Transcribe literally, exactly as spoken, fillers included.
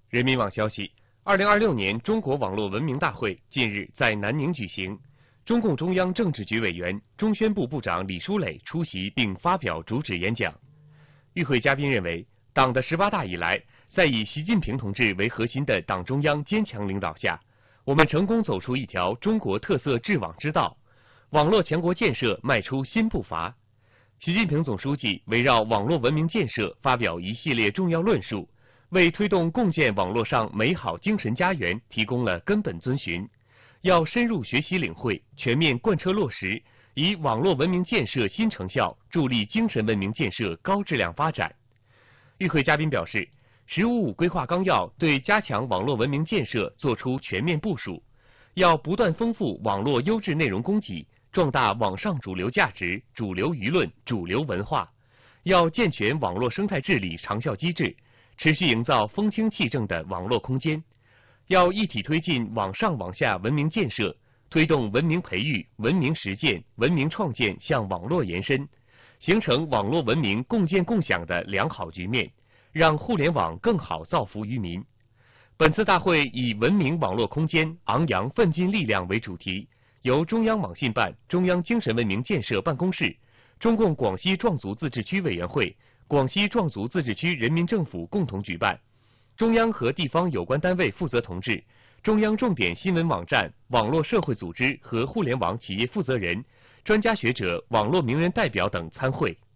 人民网消息，二零二六年中国网络文明大会近日在南宁举行，中共中央政治局委员、中宣部部长李书磊出席并发表主旨演讲。与会嘉宾认为，党的十八大以来，在以习近平同志为核心的党中央坚强领导下，我们成功走出一条中国特色治网之道，网络强国建设迈出新步伐。习近平总书记围绕网络文明建设发表一系列重要论述，为推动共建网络上美好精神家园提供了根本遵循。要深入学习领会，全面贯彻落实，以网络文明建设新成效助力精神文明建设高质量发展。与会嘉宾表示，十五五规划纲要对加强网络文明建设作出全面部署，要不断丰富网络优质内容供给，壮大网上主流价值、主流舆论、主流文化，要健全网络生态治理长效机制，持续营造风清气正的网络空间，要一体推进网上网下文明建设，推动文明培育、文明实践、文明创建向网络延伸，形成网络文明共建共享的良好局面，让互联网更好造福于民。本次大会以文明网络空间昂扬奋进力量为主题，由中央网信办、中央精神文明建设办公室、中共广西壮族自治区委员会、广西壮族自治区人民政府共同举办，中央和地方有关单位负责同志、中央重点新闻网站、网络社会组织和互联网企业负责人、专家学者、网络名人代表等参会。